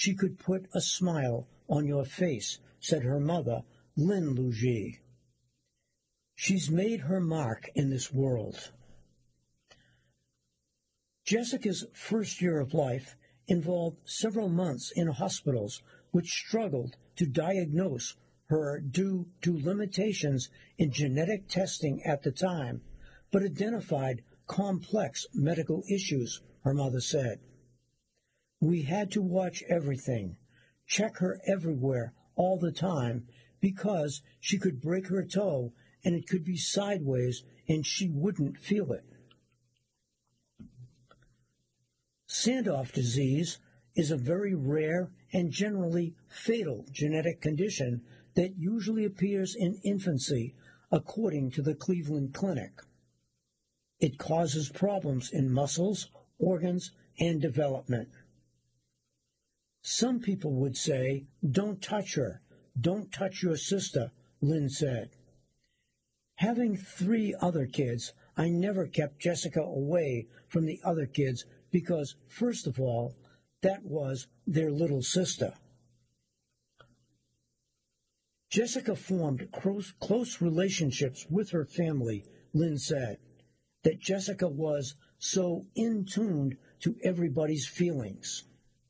she could put a smile on your face, said her mother, Lynn Lugie. She's made her mark in this world. Jessica's first year of life involved several months in hospitals which struggled to diagnose her due to limitations in genetic testing at the time, but identified complex medical issues, her mother said. We had to watch everything, check her everywhere all the time, because she could break her toe and it could be sideways and she wouldn't feel it. Sandoff disease is a very rare and generally fatal genetic condition that usually appears in infancy, according to the Cleveland Clinic. It causes problems in muscles, organs, and development. Some people would say, "Don't touch her, don't touch your sister," Lynn said. Having 3 other kids, I never kept Jessica away from the other kids because, first of all, that was their little sister. Jessica formed close relationships with her family, Lynn said, that Jessica was so in tune to everybody's feelings.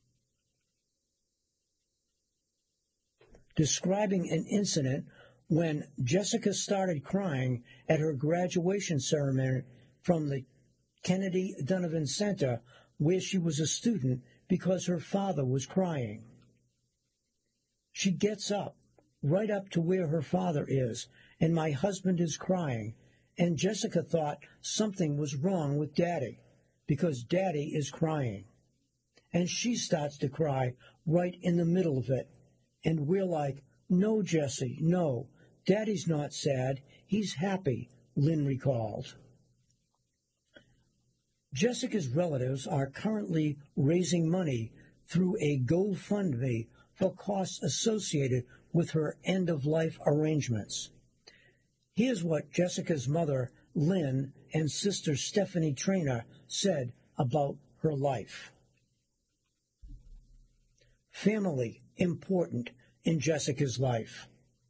Describing an incident when Jessica started crying at her graduation ceremony from the Kennedy Donovan Center, where she was a student, because her father was crying. She gets up, right up to where her father is, and my husband is crying, and Jessica thought something was wrong with Daddy, because Daddy is crying. And she starts to cry right in the middle of it, and we're like, "No, Jessie, no, Daddy's not sad, he's happy," Lynn recalled. Jessica's relatives are currently raising money through a GoFundMe for costs associated with her end-of-life arrangements. Here's what Jessica's mother, Lynn, and sister Stephanie Trainer said about her life. Family important in Jessica's life.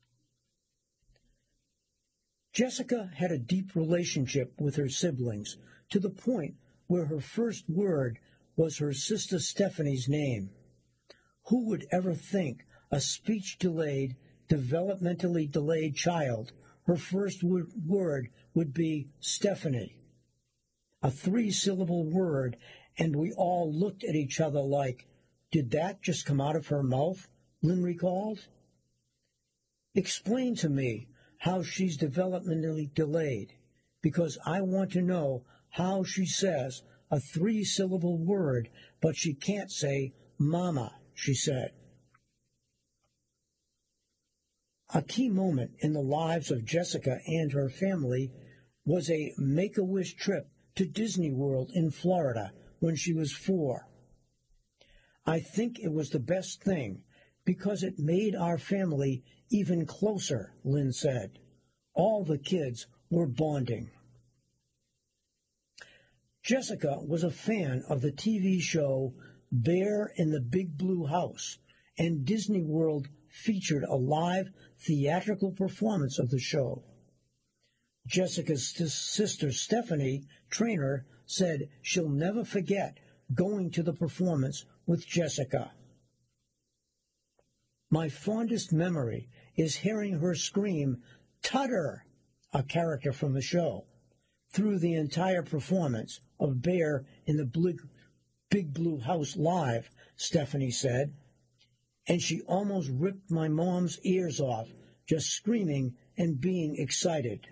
Jessica had a deep relationship with her siblings, to the point where her first word was her sister Stephanie's name. Who would ever think a speech-delayed, developmentally delayed child, her first word would be Stephanie? A 3-syllable word, and we all looked at each other like, did that just come out of her mouth? Lynn recalled. Explain to me how she's developmentally delayed, because I want to know how she says a 3-syllable word, but she can't say mama, she said. A key moment in the lives of Jessica and her family was a Make-A-Wish trip to Disney World in Florida when she was 4. I think it was the best thing because it made our family even closer, Lynn said. All the kids were bonding. Jessica was a fan of the TV show Bear in the Big Blue House, and Disney World featured a live theatrical performance of the show. Jessica's sister Stephanie Trainer said she'll never forget going to the performance with Jessica. My fondest memory is hearing her scream, "Tutter," a character from the show, through the entire performance of Bear in the Big Blue House live, Stephanie said, and she almost ripped my mom's ears off just screaming and being excited.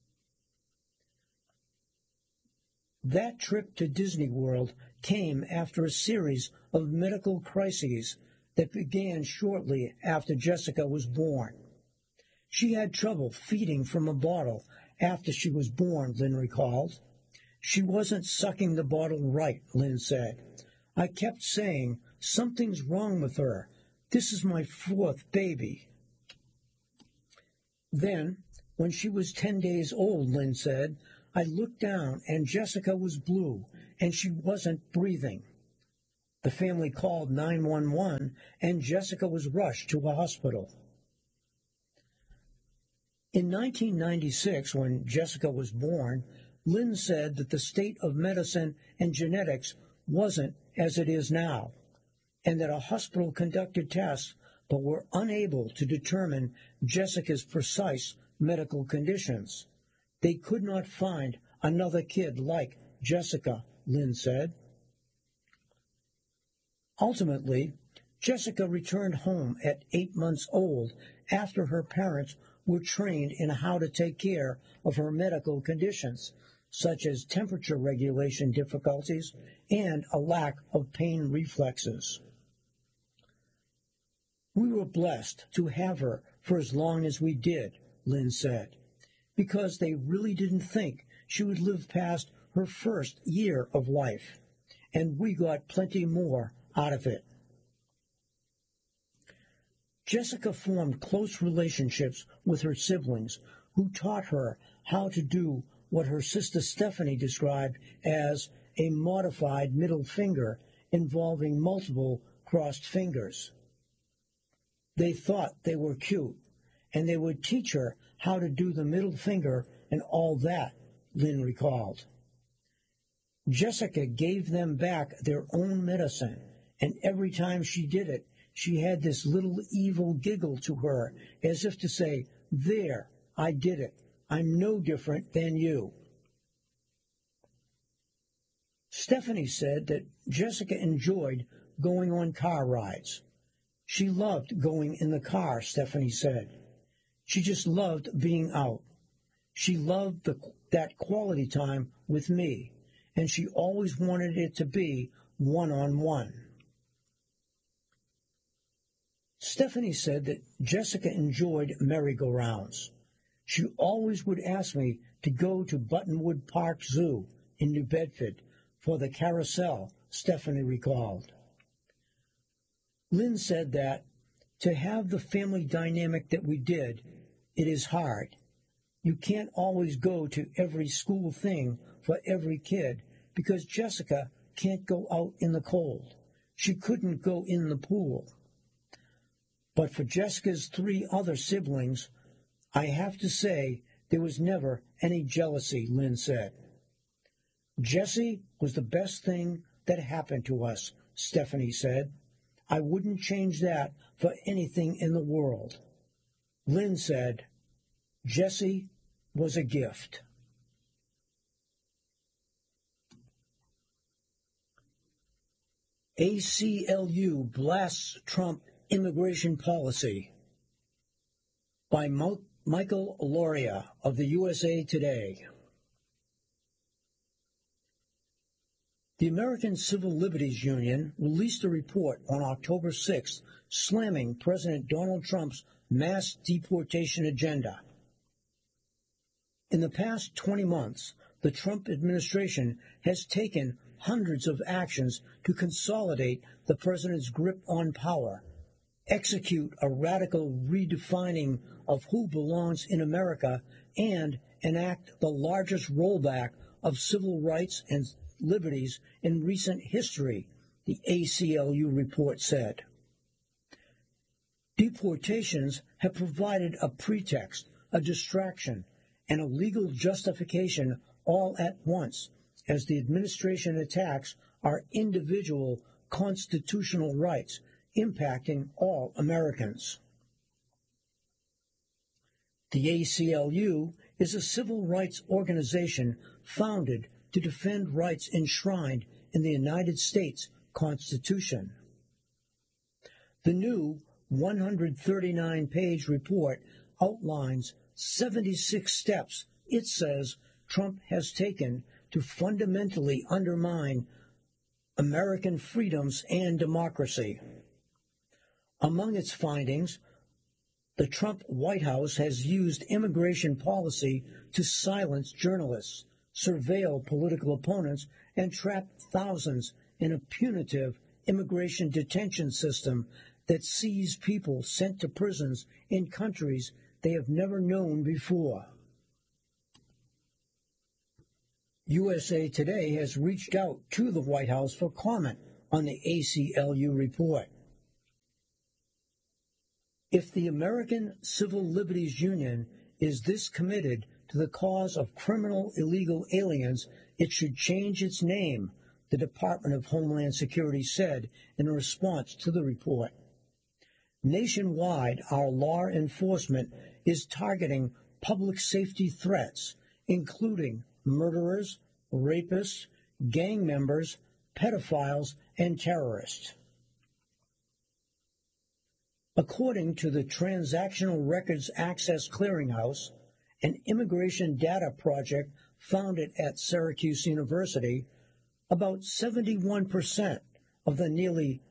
That trip to Disney World came after a series of medical crises that began shortly after Jessica was born. She had trouble feeding from a bottle after she was born, Lynn recalled. She wasn't sucking the bottle right, Lynn said. I kept saying, something's wrong with her. This is my 4th baby. Then, when she was 10 days old, Lynn said, I looked down and Jessica was blue and she wasn't breathing. The family called 911 and Jessica was rushed to a hospital. In 1996, when Jessica was born, Lynn said that the state of medicine and genetics wasn't as it is now, and that a hospital conducted tests but were unable to determine Jessica's precise medical conditions. They could not find another kid like Jessica, Lynn said. Ultimately, Jessica returned home at 8 months old after her parents were trained in how to take care of her medical conditions, such as temperature regulation difficulties and a lack of pain reflexes. We were blessed to have her for as long as we did, Lynn said, because they really didn't think she would live past her first year of life, and we got plenty more out of it. Jessica formed close relationships with her siblings, who taught her how to do what her sister Stephanie described as a modified middle finger involving multiple crossed fingers. They thought they were cute, and they would teach her how to do the middle finger and all that, Lynn recalled. Jessica gave them back their own medicine, and every time she did it, she had this little evil giggle to her, as if to say, "There, I did it. I'm no different than you." Stephanie said that Jessica enjoyed going on car rides. She loved going in the car, Stephanie said. She just loved being out. She loved that quality time with me, and she always wanted it to be one-on-one. Stephanie said that Jessica enjoyed merry-go-rounds. She always would ask me to go to Buttonwood Park Zoo in New Bedford for the carousel, Stephanie recalled. Lynn said that to have the family dynamic that we did, it is hard. You can't always go to every school thing for every kid because Jessica can't go out in the cold. She couldn't go in the pool. But for Jessica's 3 other siblings, I have to say there was never any jealousy, Lynn said. Jessie was the best thing that happened to us, Stephanie said. I wouldn't change that for anything in the world. Lynn said, Jessie was a gift. ACLU blasts Trump immigration policy by Michael Loria of the USA Today. The American Civil Liberties Union released a report on October 6th slamming President Donald Trump's mass deportation agenda. In the past 20 months, the Trump administration has taken hundreds of actions to consolidate the president's grip on power, execute a radical redefining of who belongs in America, and enact the largest rollback of civil rights and liberties in recent history, the ACLU report said. Deportations have provided a pretext, a distraction, and a legal justification all at once as the administration attacks our individual constitutional rights, impacting all Americans. The ACLU is a civil rights organization founded to defend rights enshrined in the United States Constitution. The new 139-page report outlines 76 steps it says Trump has taken to fundamentally undermine American freedoms and democracy. Among its findings, the Trump White House has used immigration policy to silence journalists, surveil political opponents, and trap thousands in a punitive immigration detention system that sees people sent to prisons in countries they have never known before. USA Today has reached out to the White House for comment on the ACLU report. If the American Civil Liberties Union is this committed to the cause of criminal illegal aliens, it should change its name, the Department of Homeland Security said in response to the report. Nationwide, our law enforcement is targeting public safety threats, including murderers, rapists, gang members, pedophiles, and terrorists. According to the Transactional Records Access Clearinghouse, an immigration data project founded at Syracuse University, about 71% of the nearly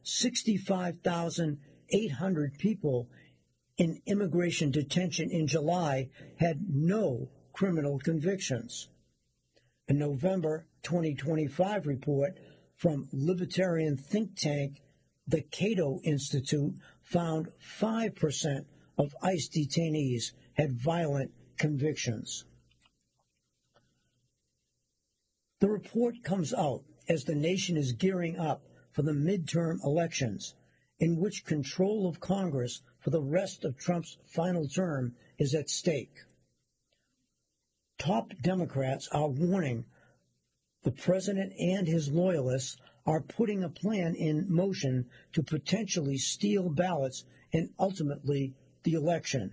65,800 people in immigration detention in July had no criminal convictions. A November 2025 report from libertarian think tank the Cato Institute found 5% of ICE detainees had violent convictions. The report comes out as the nation is gearing up for the midterm elections, in which control of Congress for the rest of Trump's final term is at stake. Top Democrats are warning the president and his loyalists are putting a plan in motion to potentially steal ballots and ultimately the election.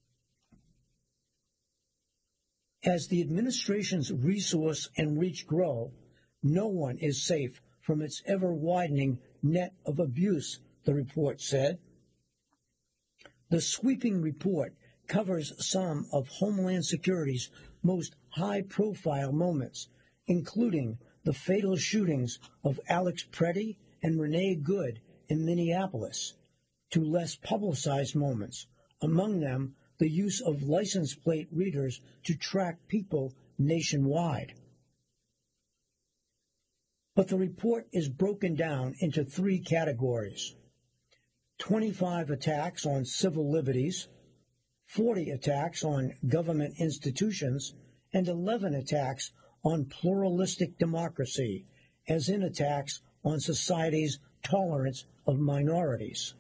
As the administration's resource and reach grow, no one is safe from its ever-widening net of abuse, the report said. The sweeping report covers some of Homeland Security's most high-profile moments, including the fatal shootings of Alex Preddy and Renee Good in Minneapolis, to less publicized moments, among them the use of license plate readers to track people nationwide. But the report is broken down into three categories: 25 attacks on civil liberties, 40 attacks on government institutions, and 11 attacks on pluralistic democracy, as in attacks on society's tolerance of minorities.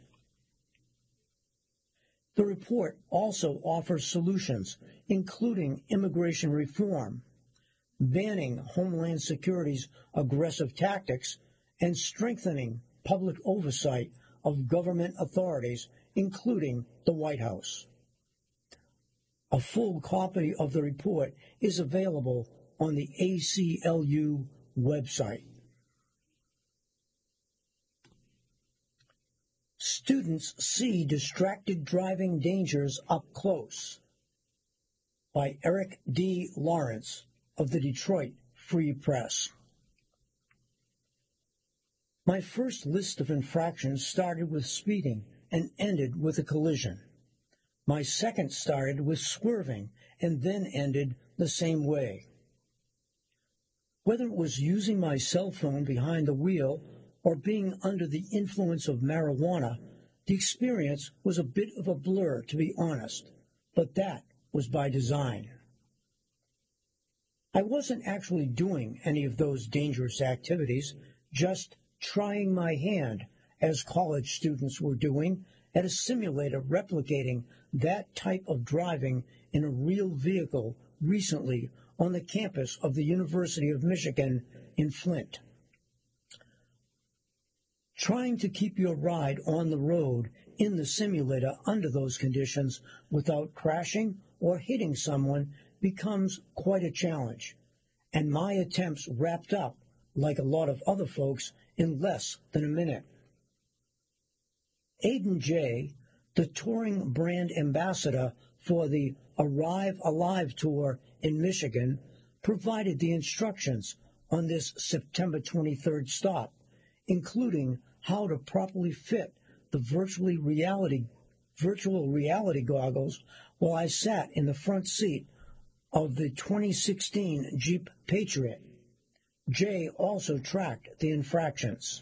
The report also offers solutions, including immigration reform, banning Homeland Security's aggressive tactics, and strengthening public oversight of government authorities, including the White House. A full copy of the report is available on the ACLU website. Students see distracted driving dangers up close, by Eric D. Lawrence of the Detroit Free Press. My first list of infractions started with speeding and ended with a collision. My second started with swerving and then ended the same way. Whether it was using my cell phone behind the wheel or being under the influence of marijuana, the experience was a bit of a blur, to be honest, but that was by design. I wasn't actually doing any of those dangerous activities, just trying my hand, as college students were doing, at a simulator replicating that type of driving in a real vehicle recently on the campus of the University of Michigan in Flint. Trying to keep your ride on the road in the simulator under those conditions without crashing or hitting someone becomes quite a challenge, and my attempts wrapped up, like a lot of other folks, in less than a minute. Aiden J., the touring brand ambassador for the Arrive Alive tour in Michigan, provided the instructions on this September 23rd stop, including how to properly fit the virtual reality goggles while I sat in the front seat of the 2016 Jeep Patriot. Jay also tracked the infractions.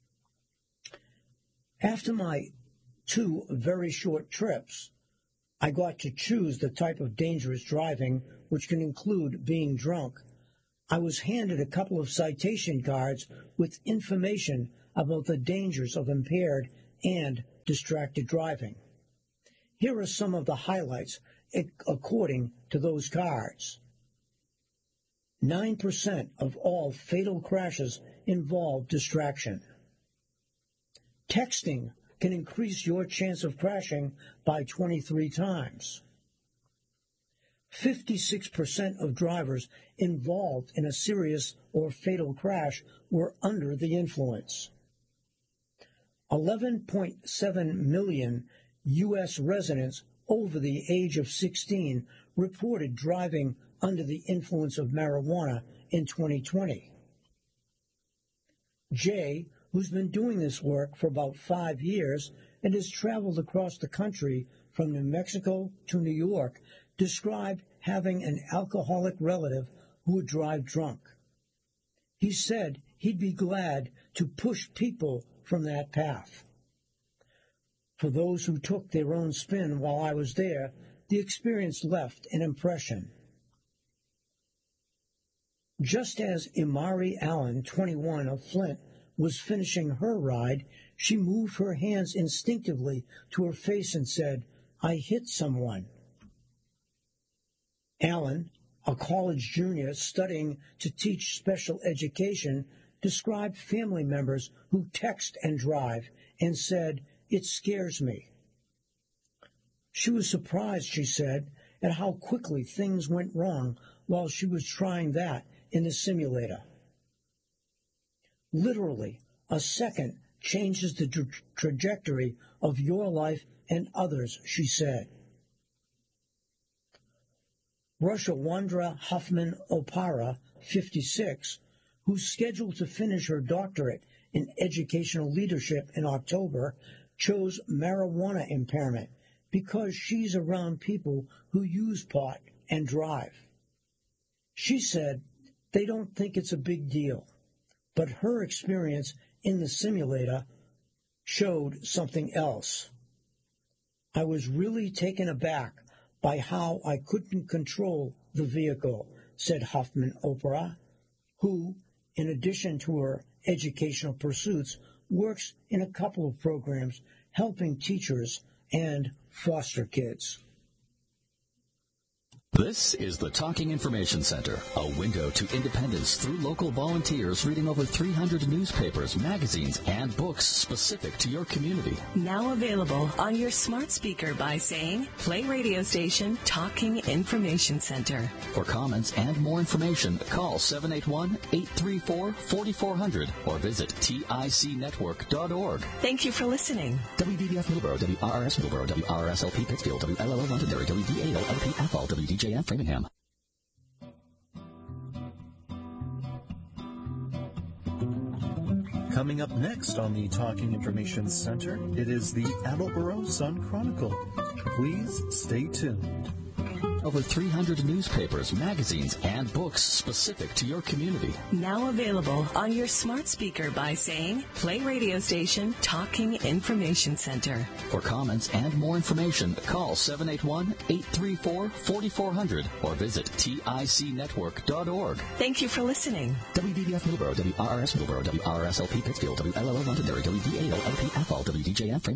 After my 2 very short trips, I got to choose the type of dangerous driving, which can include being drunk. I was handed a couple of citation cards with information about the dangers of impaired and distracted driving. Here are some of the highlights according to those cards. 9% of all fatal crashes involve distraction. Texting can increase your chance of crashing by 23 times. 56% of drivers involved in a serious or fatal crash were under the influence. 11.7 million U.S. residents over the age of 16 reported driving under the influence of marijuana in 2020. Jay, who's been doing this work for about 5 years and has traveled across the country from New Mexico to New York, described having an alcoholic relative who would drive drunk. He said he'd be glad to push people from that path. For those who took their own spin while I was there, the experience left an impression. Just as Imari Allen, 21, of Flint, was finishing her ride, she moved her hands instinctively to her face and said, "I hit someone." Allen, a college junior studying to teach special education, described family members who text and drive and said, "It scares me." She was surprised, she said, at how quickly things went wrong while she was trying that in the simulator. Literally, a second changes the trajectory of your life and others, she said. Rushawandra Huffman Opara, 56, who's scheduled to finish her doctorate in educational leadership in October, chose marijuana impairment because she's around people who use pot and drive. She said they don't think it's a big deal, but her experience in the simulator showed something else. "I was really taken aback by how I couldn't control the vehicle," said Huffman Opera, who, in addition to her educational pursuits, works in a couple of programs helping teachers and foster kids. This is the Talking Information Center, a window to independence through local volunteers reading over 300 newspapers, magazines, and books specific to your community. Now available on your smart speaker by saying, play radio station Talking Information Center. For comments and more information, call 781-834-4400 or visit ticnetwork.org. Thank you for listening. WVBF Middleborough, WRRS Middleborough, WRSLP Pittsfield, WLLO Londonderry, WDALLP Athol, WDJN Framingham. Coming up next on the Talking Information Center, it is the Attleboro Sun Chronicle. Please stay tuned. Over 300 newspapers, magazines, and books specific to your community. Now available on your smart speaker by saying, play radio station Talking Information Center. For comments and more information, call 781-834-4400 or visit ticnetwork.org. Thank you for listening. WVBF Middleborough, WRRS Middleborough, WRSLP Pittsfield, WLLO Londonderry, WDALLP Athol, WDJN Framingham.